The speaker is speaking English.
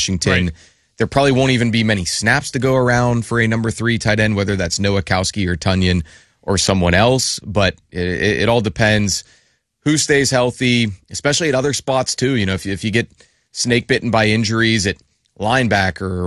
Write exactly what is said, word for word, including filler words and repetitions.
Washington. Right. There probably won't even be many snaps to go around for a number three tight end, whether that's Nowakowski or Tunyon or someone else. But it, it, it all depends who stays healthy, especially at other spots too. You know, if you, if you get snake bitten by injuries at linebacker